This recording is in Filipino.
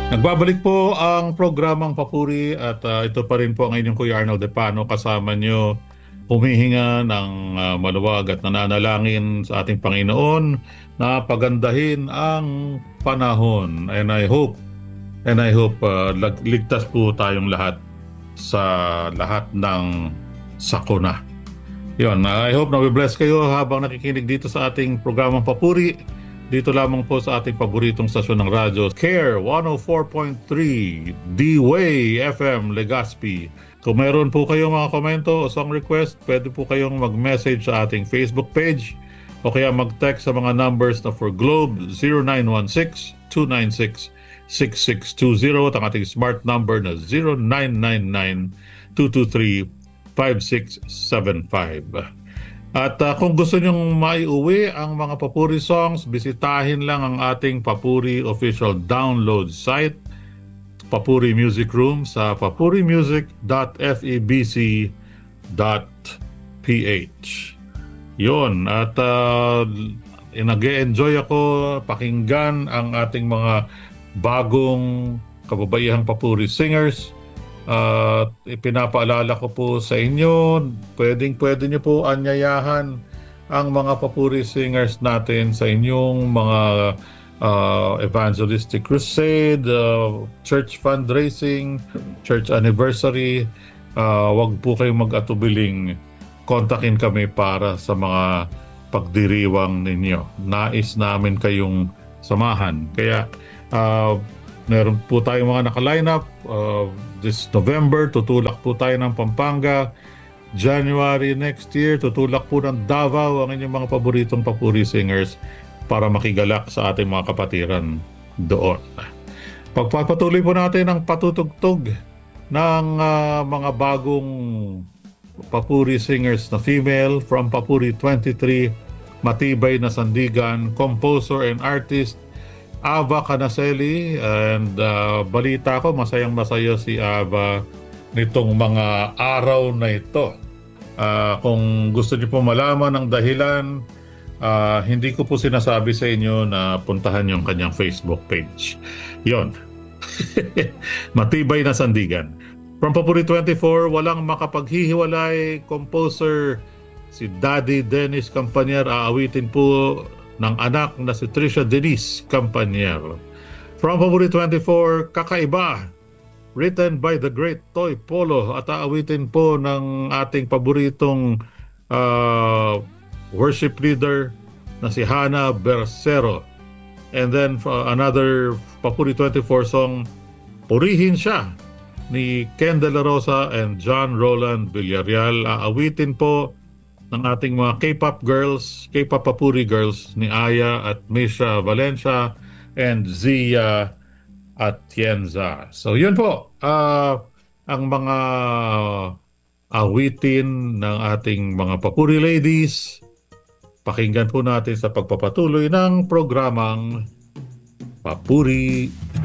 Nagbabalik po ang programang Papuri at ito pa rin po ang inyong Kuya Arnold Depano kasama nyo humihinga ng maluwag at nananalangin sa ating Panginoon na pagandahin ang panahon. And I hope ligtas po tayong lahat sa lahat ng sakuna. Yun, I hope na bless kayo habang nakikinig dito sa ating programang Papuri. Dito lamang po sa ating paboritong stasyon ng radyo, CARE 104.3 D-Way FM Legazpi. Kung meron po kayong mga komento o song request, pwede po kayong mag-message sa ating Facebook page o kaya mag-text sa mga numbers na for Globe 0916-296-6620 at ang ating smart number na 0999-223-5675. At kung gusto nyong maiuwi ang mga Papuri songs, bisitahin lang ang ating Papuri official download site, Papuri Music Room sa papurimusic.febc.ph. Yun, at nag-e-enjoy ako pakinggan ang ating mga bagong kababaihang Papuri singers. Ipinapaalala ko po sa inyo, pwede nyo po anyayahan ang mga Papuri singers natin sa inyong mga evangelistic crusade, church fundraising, church anniversary. Wag po kayong mag-atubiling kontakin kami para sa mga pagdiriwang ninyo. Nais namin kayong samahan. Kaya meron po tayong mga naka-line up. This November, tutulak po tayo ng Pampanga. January next year, tutulak po ng Davao ang inyong mga paboritong Papuri singers para makigalak sa ating mga kapatiran doon. Pagpapatuloy po natin ang patutugtog ng mga bagong Papuri singers na female from Papuri 23, matibay na sandigan, composer and artist, Ava Canaceli. And balita ko, masayang-masaya si Ava nitong mga araw na ito. Kung gusto niyo po malaman ang dahilan, hindi ko po sinasabi sa inyo na puntahan yung kanyang Facebook page. Yon. Matibay na sandigan. From Papuri 24, walang makapaghihiwalay, composer si Daddy Dennis Campanier, aawitin po ng anak na si Trisha Denise Campanier. From Papuri 24, Kakaiba, written by the great Toy Polo, at aawitin po ng ating paboritong worship leader na si Hannah Bercero. And then another Papuri 24 song, Purihin Siya, ni Ken De La Rosa and John Roland Villarreal. Aawitin po ng ating mga K-pop girls, K-pop Papuri girls ni Aya at Misha Valencia and Zia Atienza. So yun po, ang mga awitin ng ating mga Papuri ladies. Pakinggan po natin sa pagpapatuloy ng programang Papuri